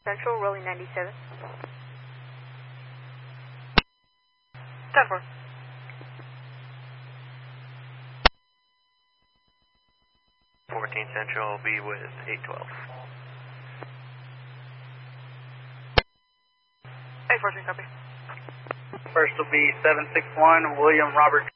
Central, rolling 97. 10-4. 14 Central will be with 812. 814, copy. First will be 761, William Robert.